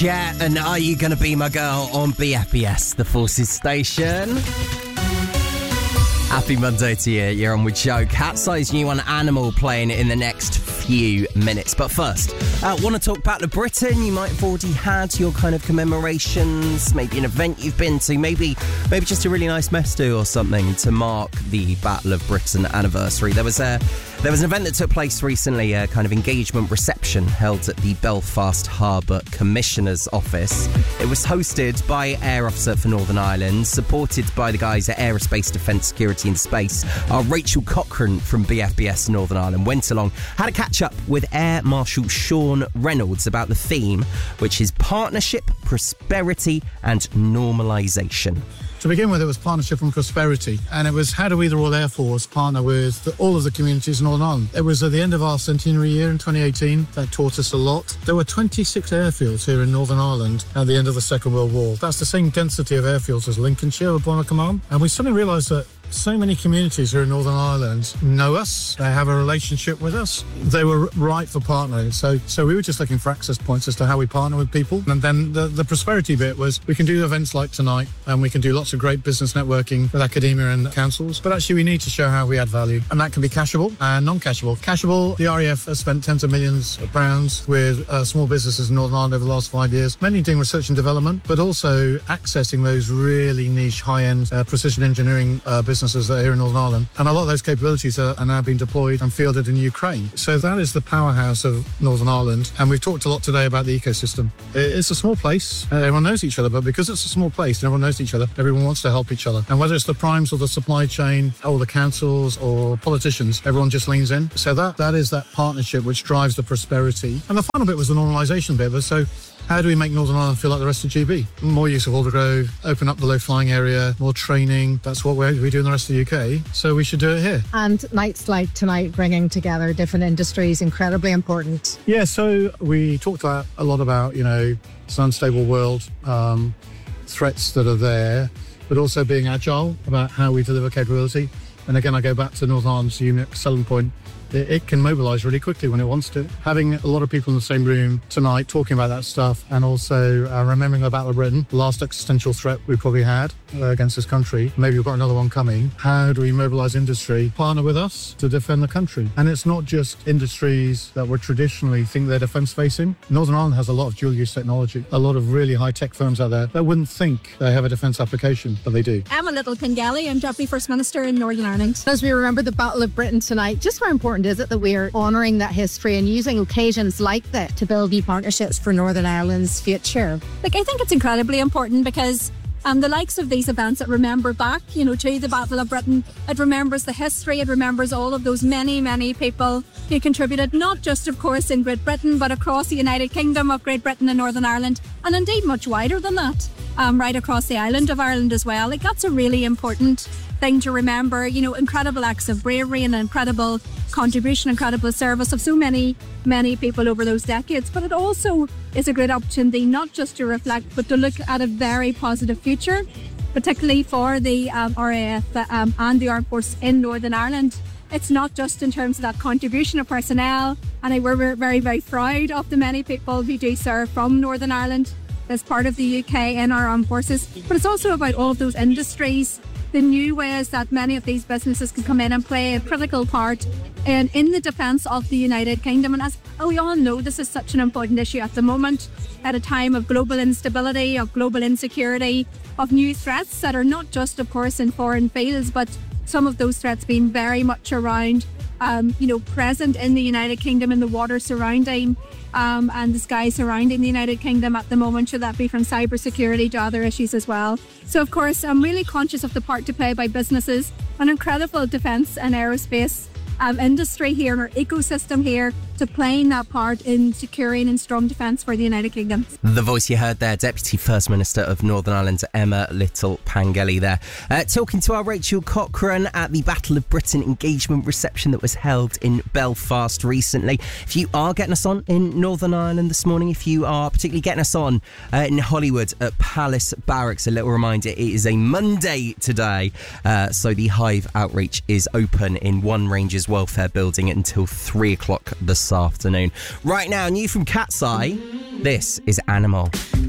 Yeah, and Are You Gonna Be My Girl on BFBS, the Forces station. Happy Monday to you. You're on with Joe. Cat's new on Animal playing in the next few minutes. But first, want to talk Battle of Britain? You might have already had your kind of commemorations, maybe an event you've been to, maybe just a really nice mess do or something to mark the Battle of Britain anniversary. There was an event that took place recently, a kind of engagement reception held at the Belfast Harbour Commissioner's Office. It was hosted by Air Officer for Northern Ireland, supported by the guys at Aerospace Defence Security and Space. Rachel Cochrane from BFBS Northern Ireland went along, had a catch-up with Air Marshal Sean Reynolds about the theme, which is partnership, prosperity and normalisation. To begin with, it was partnership and prosperity, and it was how do we, the Royal Air Force, partner with all of the communities in Northern Ireland. It was at the end of our centenary year in 2018 that taught us a lot. There were 26 airfields here in Northern Ireland at the end of the Second World War. That's the same density of airfields as Lincolnshire, Bournemouth Command, and we suddenly realised that so many communities here in Northern Ireland know us, they have a relationship with us, they were right for partnering. So we were just looking for access points as to how we partner with people. And then the prosperity bit was we can do events like tonight and we can do lots of great business networking with academia and councils, but actually we need to show how we add value. And that can be cashable and non-cashable. Cashable, the RAF has spent tens of millions of pounds with small businesses in Northern Ireland over the last 5 years, mainly doing research and development, but also accessing those really niche, high-end precision engineering businesses that are here in Northern Ireland. And a lot of those capabilities are now being deployed and fielded in Ukraine. So that is the powerhouse of Northern Ireland. And we've talked a lot today about the ecosystem. It's a small place. Everyone knows each other, but because it's a small place and everyone knows each other, everyone wants to help each other. And whether it's the primes or the supply chain or the councils or politicians, everyone just leans in. So that is that partnership which drives the prosperity. And the final bit was the normalisation bit. So how do we make Northern Ireland feel like the rest of GB? More use of Aldergrove, open up the low flying area, more training. That's what we do in the rest of the UK. So we should do it here. And nights like tonight, bringing together different industries, incredibly important. Yeah, so we talked a lot about, it's an unstable world, threats that are there, but also being agile about how we deliver capability. And again, I go back to Northern Ireland's unique selling point. It can mobilise really quickly when it wants to. Having a lot of people in the same room tonight talking about that stuff and also remembering the Battle of Britain, the last existential threat we probably had against this country. Maybe we've got another one coming. How do we mobilise industry, partner with us to defend the country? And it's not just industries that would traditionally think they're defence-facing. Northern Ireland has a lot of dual-use technology, a lot of really high-tech firms out there that wouldn't think they have a defence application, but they do. Emma Little-Pengelly, I'm Deputy First Minister in Northern Ireland. As we remember the Battle of Britain tonight, just how important is it that we are honouring that history and using occasions like that to build new partnerships for Northern Ireland's future? I think it's incredibly important because the likes of these events that remember back, to the Battle of Britain, it remembers the history, it remembers all of those many, many people who contributed, not just, of course, in Great Britain, but across the United Kingdom of Great Britain and Northern Ireland, and indeed much wider than that, right across the island of Ireland as well. That's a really important thing to remember, incredible acts of bravery and incredible contribution, incredible service of so many, many people over those decades. But it also is a great opportunity not just to reflect, but to look at a very positive future, particularly for the RAF and the Armed Force in Northern Ireland. It's not just in terms of that contribution of personnel, and we're very, very proud of the many people who do serve from Northern Ireland as part of the UK in our armed forces, but it's also about all of those industries, the new ways that many of these businesses can come in and play a critical part in the defence of the United Kingdom. And as we all know, this is such an important issue at the moment, at a time of global instability, of global insecurity, of new threats that are not just, of course, in foreign fields, but some of those threats being very much around, present in the United Kingdom, in the water surrounding and the sky surrounding the United Kingdom at the moment, should that be from cybersecurity to other issues as well. So, of course, I'm really conscious of the part to play by businesses, an incredible defence and aerospace industry here, and our ecosystem here, to playing that part in securing and strong defence for the United Kingdom. The voice you heard there, Deputy First Minister of Northern Ireland, Emma Little-Pengelly there. Talking to our Rachel Cochrane at the Battle of Britain engagement reception that was held in Belfast recently. If you are getting us on in Northern Ireland this morning, if you are particularly getting us on in Hollywood at Palace Barracks, a little reminder, it is a Monday today, so the Hive outreach is open in One Rangers Welfare Building until 3 o'clock this this afternoon. Right now, new from Cat's Eye, this is Animal.